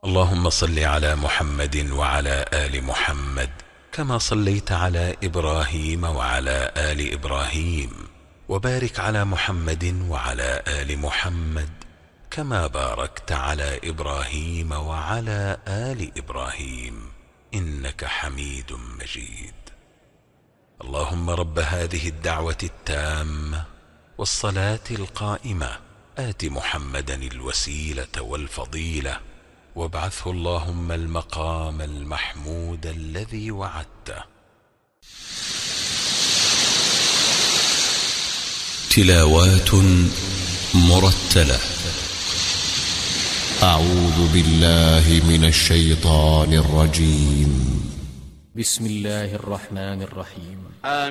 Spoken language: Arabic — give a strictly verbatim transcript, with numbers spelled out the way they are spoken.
اللهم صل على محمد وعلى آل محمد كما صليت على إبراهيم وعلى آل إبراهيم، وبارك على محمد وعلى آل محمد كما باركت على إبراهيم وعلى آل إبراهيم إنك حميد مجيد. اللهم رب هذه الدعوة التامة والصلاة القائمة آت محمدا الوسيلة والفضيلة وابعثه اللهم المقام المحمود الذي وعدته. تلاوات مرتلة. أعوذ بالله من الشيطان الرجيم. بسم الله الرحمن الرحيم.